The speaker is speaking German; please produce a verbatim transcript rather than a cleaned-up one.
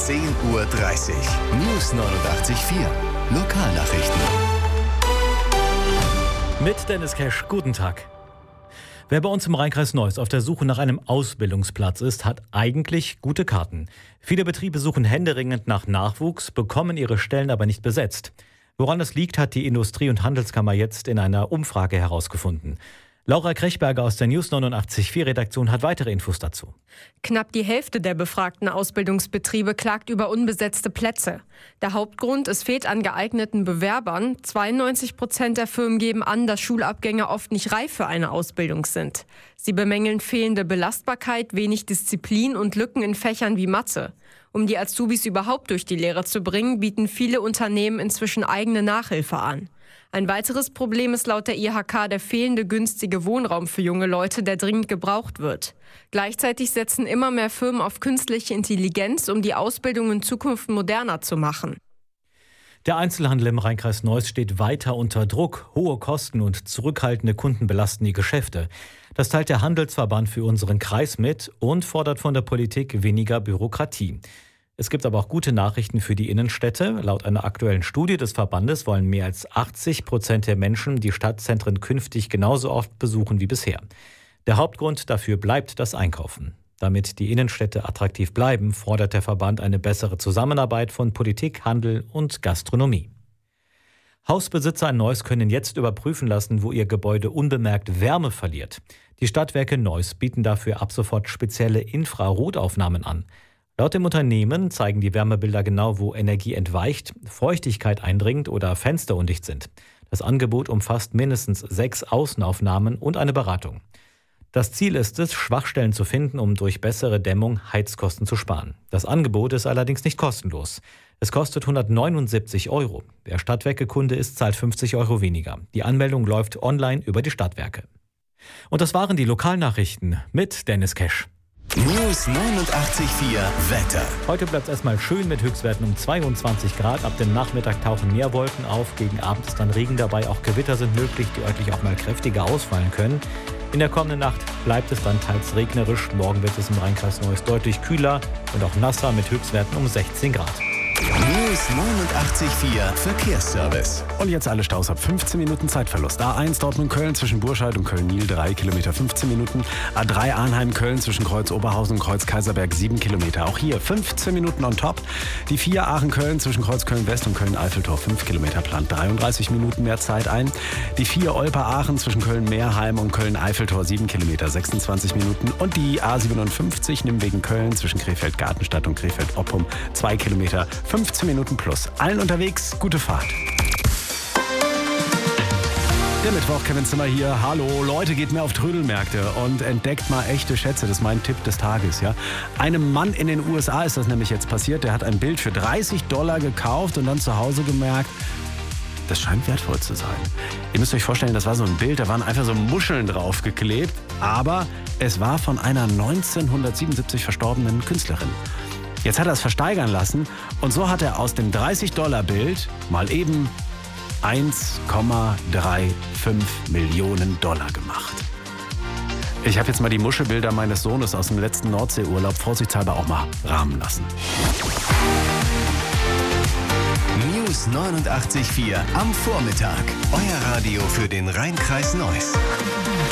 zehn Uhr dreißig. News neunundachtzig Komma vier. Lokalnachrichten. Mit Dennis Kesch, guten Tag. Wer bei uns im Rheinkreis Neuss auf der Suche nach einem Ausbildungsplatz ist, hat eigentlich gute Karten. Viele Betriebe suchen händeringend nach Nachwuchs, bekommen ihre Stellen aber nicht besetzt. Woran es liegt, hat die Industrie- und Handelskammer jetzt in einer Umfrage herausgefunden. Laura Krechberger aus der News neunundachtzig Komma vier Redaktion hat weitere Infos dazu. Knapp die Hälfte der befragten Ausbildungsbetriebe klagt über unbesetzte Plätze. Der Hauptgrund, es fehlt an geeigneten Bewerbern. zweiundneunzig Prozent der Firmen geben an, dass Schulabgänger oft nicht reif für eine Ausbildung sind. Sie bemängeln fehlende Belastbarkeit, wenig Disziplin und Lücken in Fächern wie Mathe. Um die Azubis überhaupt durch die Lehre zu bringen, bieten viele Unternehmen inzwischen eigene Nachhilfe an. Ein weiteres Problem ist laut der I H K der fehlende günstige Wohnraum für junge Leute, der dringend gebraucht wird. Gleichzeitig setzen immer mehr Firmen auf künstliche Intelligenz, um die Ausbildung in Zukunft moderner zu machen. Der Einzelhandel im Rheinkreis Neuss steht weiter unter Druck. Hohe Kosten und zurückhaltende Kunden belasten die Geschäfte. Das teilt der Handelsverband für unseren Kreis mit und fordert von der Politik weniger Bürokratie. Es gibt aber auch gute Nachrichten für die Innenstädte. Laut einer aktuellen Studie des Verbandes wollen mehr als achtzig Prozent der Menschen die Stadtzentren künftig genauso oft besuchen wie bisher. Der Hauptgrund dafür bleibt das Einkaufen. Damit die Innenstädte attraktiv bleiben, fordert der Verband eine bessere Zusammenarbeit von Politik, Handel und Gastronomie. Hausbesitzer in Neuss können jetzt überprüfen lassen, wo ihr Gebäude unbemerkt Wärme verliert. Die Stadtwerke Neuss bieten dafür ab sofort spezielle Infrarotaufnahmen an. Laut dem Unternehmen zeigen die Wärmebilder genau, wo Energie entweicht, Feuchtigkeit eindringt oder Fenster undicht sind. Das Angebot umfasst mindestens sechs Außenaufnahmen und eine Beratung. Das Ziel ist es, Schwachstellen zu finden, um durch bessere Dämmung Heizkosten zu sparen. Das Angebot ist allerdings nicht kostenlos. Es kostet hundertneunundsiebzig Euro. Wer Stadtwerke-Kunde ist, zahlt fünfzig Euro weniger. Die Anmeldung läuft online über die Stadtwerke. Und das waren die Lokalnachrichten mit Dennis Kesch. News neunundachtzig Komma vier Wetter. Heute bleibt es erstmal schön mit Höchstwerten um zweiundzwanzig Grad. Ab dem Nachmittag tauchen mehr Wolken auf. Gegen Abend ist dann Regen dabei. Auch Gewitter sind möglich, die örtlich auch mal kräftiger ausfallen können. In der kommenden Nacht bleibt es dann teils regnerisch. Morgen wird es im Rheinkreis Neuss deutlich kühler und auch nasser mit Höchstwerten um sechzehn Grad. News neunundachtzig Komma vier Verkehrsservice. Und jetzt alle Staus ab fünfzehn Minuten Zeitverlust. A eins Dortmund-Köln zwischen Burscheid und Köln-Niel drei Kilometer fünfzehn Minuten. A drei Arnheim-Köln zwischen Kreuz Oberhausen und Kreuz Kaiserberg sieben Kilometer. Auch hier fünfzehn Minuten on top. Die vier Aachen-Köln zwischen Kreuz Köln-West und Köln-Eiffeltor fünf Kilometer plant dreiunddreißig Minuten mehr Zeit ein. Die vier Olper-Aachen zwischen Köln-Meerheim und Köln-Eiffeltor sieben Kilometer sechsundzwanzig Minuten. Und die A siebenundfünfzig Nimwegen-Köln zwischen Krefeld-Gartenstadt und Krefeld-Oppum zwei Kilometer fünfzehn Minuten plus. Allen unterwegs, gute Fahrt. Der Mittwoch, Kevin Zimmer hier. Hallo, Leute, geht mehr auf Trödelmärkte und entdeckt mal echte Schätze. Das ist mein Tipp des Tages, ja. Einem Mann in den U S A ist das nämlich jetzt passiert. Der hat ein Bild für dreißig Dollar gekauft und dann zu Hause gemerkt, das scheint wertvoll zu sein. Ihr müsst euch vorstellen, das war so ein Bild, da waren einfach so Muscheln draufgeklebt, aber es war von einer neunzehnhundertsiebenundsiebzig verstorbenen Künstlerin. Jetzt hat er es versteigern lassen und so hat er aus dem dreißig Dollar Bild mal eben eins Komma fünfunddreißig Millionen Dollar gemacht. Ich habe jetzt mal die Muschelbilder meines Sohnes aus dem letzten Nordseeurlaub vorsichtshalber auch mal rahmen lassen. News neunundachtzig Komma vier am Vormittag. Euer Radio für den Rheinkreis Neuss.